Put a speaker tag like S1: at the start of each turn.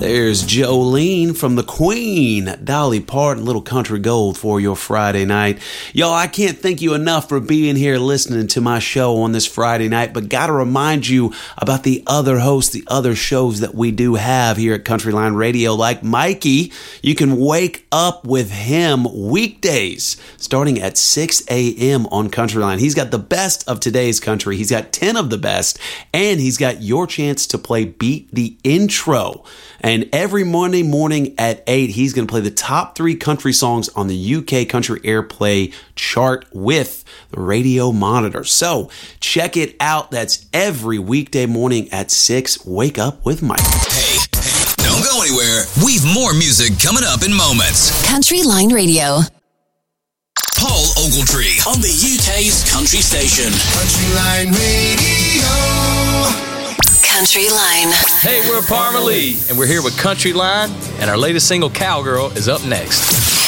S1: There's Jolene from the Queen, Dolly Parton, Little Country Gold for your Friday night. Y'all, I can't thank you enough for being here listening to my show on this Friday night, but gotta remind you about the other hosts, the other shows that we do have here at Country Line Radio, like Mikey. You can wake up with him weekdays starting at 6 a.m. on Country Line. He's got the best of today's country. He's got 10 of the best, and he's got your chance to play Beat the Intro. And every Monday morning at 8, he's going to play the top 3 country songs on the UK Country Airplay chart with the radio monitor. So check it out. That's every weekday morning at 6. Wake up with Mike.
S2: Hey, don't go anywhere. We've more music coming up in moments.
S3: Country Line Radio.
S2: Paul Ogletree on the UK's country station.
S4: Country Line Radio.
S3: Country Line.
S5: Hey, we're Parma Lee, and we're here with Country Line, and our latest single, Cowgirl, is up next.